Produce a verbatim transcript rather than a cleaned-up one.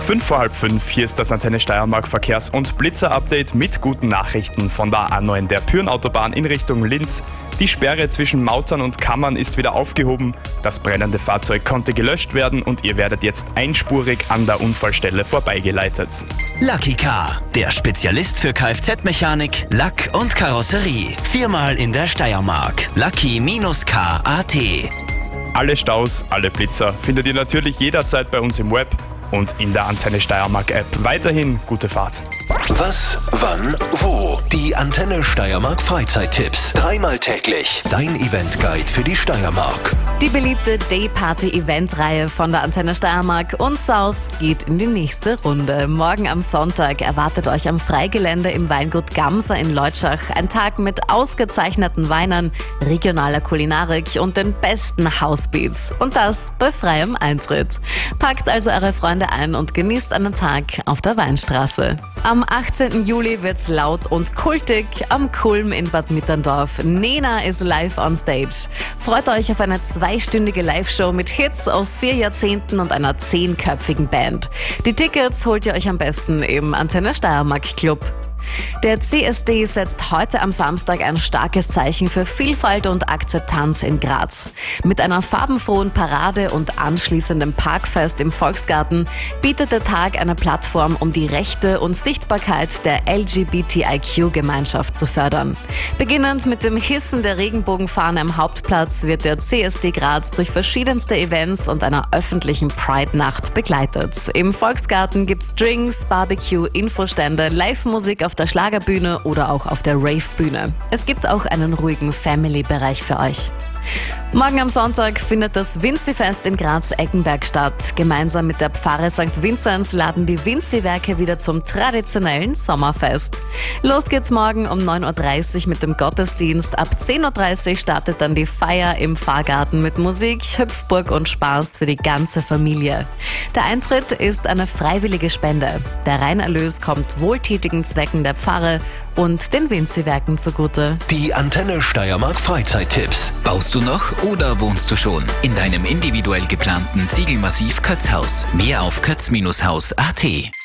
Fünf vor halb fünf, hier ist das Antenne Steiermark Verkehrs- und Blitzer-Update mit guten Nachrichten von der A neun der Pyrn-Autobahn in Richtung Linz. Die Sperre zwischen Mautern und Kammern ist wieder aufgehoben. Das brennende Fahrzeug konnte gelöscht werden und ihr werdet jetzt einspurig an der Unfallstelle vorbeigeleitet. Lucky Car, der Spezialist für Kfz-Mechanik, Lack und Karosserie. Viermal in der Steiermark. Lucky Car punkt a t. Alle Staus, alle Blitzer findet ihr natürlich jederzeit bei uns im Web und in der Antenne Steiermark App. Weiterhin gute Fahrt. Was, wann, wo? Die Antenne Steiermark Freizeittipps. Dreimal täglich. Dein Eventguide für die Steiermark. Die beliebte Day-Party-Event-Reihe von der Antenne Steiermark und South geht in die nächste Runde. Morgen am Sonntag erwartet euch am Freigelände im Weingut Gamser in Leutschach ein Tag mit ausgezeichneten Weinern, regionaler Kulinarik und den besten Housebeats. Und das bei freiem Eintritt. Packt also eure Freunde ein und genießt einen Tag auf der Weinstraße. Am achtzehnten Juli wird's laut und kultig am Kulm in Bad Mitterndorf. Nena ist live on stage. Freut euch auf eine zweistündige Live-Show mit Hits aus vier Jahrzehnten und einer zehnköpfigen Band. Die Tickets holt ihr euch am besten im Antenne Steiermark Club. Der C S D setzt heute am Samstag ein starkes Zeichen für Vielfalt und Akzeptanz in Graz. Mit einer farbenfrohen Parade und anschließendem Parkfest im Volksgarten bietet der Tag eine Plattform, um die Rechte und Sichtbarkeit der L G B T I Q-Gemeinschaft zu fördern. Beginnend mit dem Hissen der Regenbogenfahne am Hauptplatz wird der C S D Graz durch verschiedenste Events und einer öffentlichen Pride-Nacht begleitet. Im Volksgarten gibt's Drinks, Barbecue, Infostände, Live-Musik auf der Schlagerbühne oder auch auf der Rave-Bühne. Es gibt auch einen ruhigen Family-Bereich für euch. Morgen am Sonntag findet das Vinzi-Fest in Graz-Eckenberg statt. Gemeinsam mit der Pfarre Sankt Vinzenz laden die Vinzi-Werke wieder zum traditionellen Sommerfest. Los geht's morgen um neun Uhr dreißig mit dem Gottesdienst. Ab zehn Uhr dreißig startet dann die Feier im Pfarrgarten mit Musik, Hüpfburg und Spaß für die ganze Familie. Der Eintritt ist eine freiwillige Spende. Der Reinerlös kommt wohltätigen Zwecken der Pfarre und den Vinzi-Werken zugute. Die Antenne Steiermark Freizeittipps. Baust du noch oder wohnst du schon in deinem individuell geplanten Ziegelmassiv Kötzhaus? Mehr auf kötz Bindestrich haus punkt a t.